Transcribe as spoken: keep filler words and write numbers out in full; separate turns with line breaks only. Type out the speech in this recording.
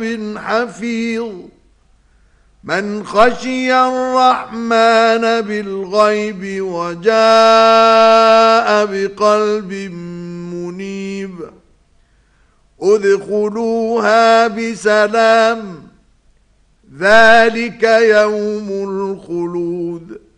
حفيظ من خشي الرحمن بالغيب وجاء بقلب منيب ادخلوها بسلام ذلك يوم الخلود